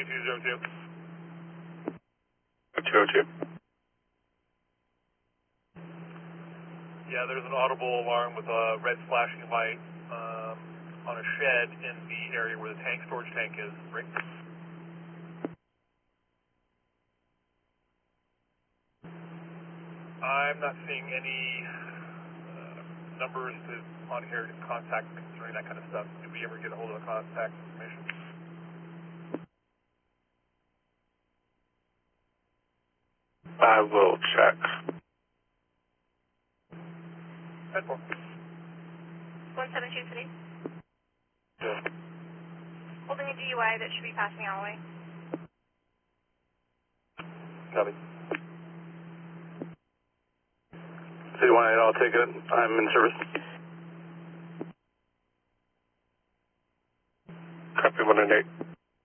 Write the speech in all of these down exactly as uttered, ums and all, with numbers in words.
two zero two. two zero two. Yeah, there's an audible alarm with a red flashing light um, on a shed in the area where the tank storage tank is. Right? I'm not seeing any uh, numbers to, on here to contact concerning that kind of stuff. Did we ever get a hold of the contact information? I will check. ten four. one seven two three. Yeah. Holding a D U I that should be passing Alloway. Copy. City one eight, I'll take it. I'm in service. Copy one eight eight.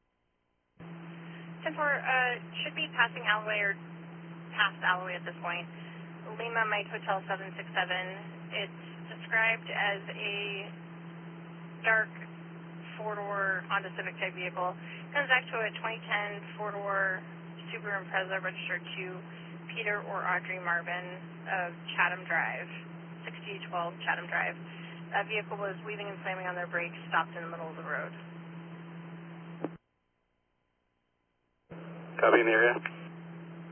ten four, uh, should be passing Alloway or past Alloway at this point. Lima Mike Hotel seven six seven. It's described as a dark four-door Honda Civic type vehicle. Comes back to a twenty ten four-door Subaru Impreza registered to Peter or Audrey Marvin of Chatham Drive, sixty twelve Chatham Drive. That vehicle was weaving and slamming on their brakes, stopped in the middle of the road. Copy in the area.